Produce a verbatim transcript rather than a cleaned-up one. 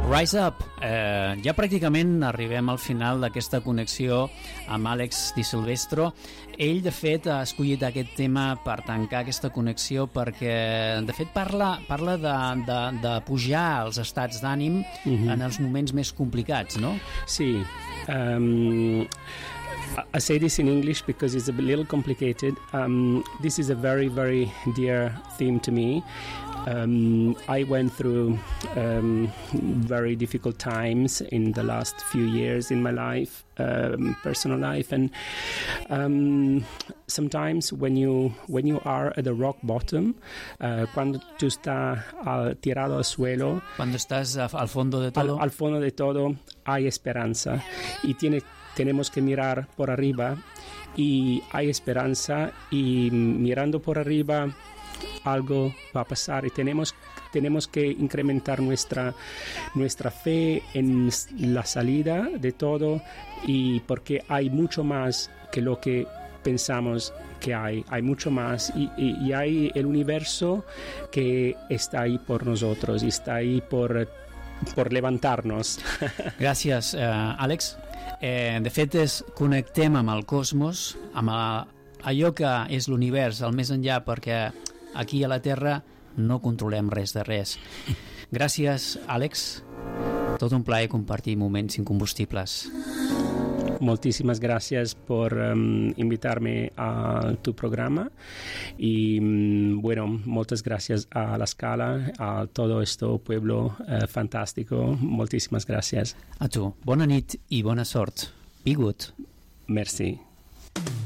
Rise Up. Eh, ja pràcticament arribem al final d'aquesta connexió amb Àlex Di Silvestro. Ell, de fet, ha escollit aquest tema per tancar aquesta connexió perquè, de fet, parla, parla de, de, de pujar els estats d'ànim mm-hmm. en els moments més complicats, no? Sí. Um, I say this in English because it's a little complicated. Um, this is a very, very dear theme to me. Um, I went through um, very difficult times in the last few years in my life, um, personal life, and um, sometimes when you when you are at the rock bottom, uh, cuando tú estás al, tirado al suelo, cuando estás al fondo de todo, al, al fondo de todo hay esperanza y tiene, tenemos que mirar por arriba y hay esperanza y mirando por arriba algo va a pasar y tenemos, tenemos que incrementar nuestra, nuestra fe en la salida de todo y porque hay mucho más que lo que pensamos que hay, hay mucho más y, y, y hay el universo que está ahí por nosotros y está ahí por, por levantarnos. Gràcies, eh, Àlex. Eh, de fet, és, connectem amb el cosmos, amb a, allò que és l'univers, el més enllà, perquè aquí a la Terra no controlem res de res. Gràcies, Àlex. Tot un plaer compartir moments incombustibles. Muchísimas gracias por um, invitarme a tu programa y um, bueno, muchas gracias a La Scala, a todo este pueblo uh, fantástico. Muchísimas gracias. A tu. Bona nit i bona sort. Be good. Merci.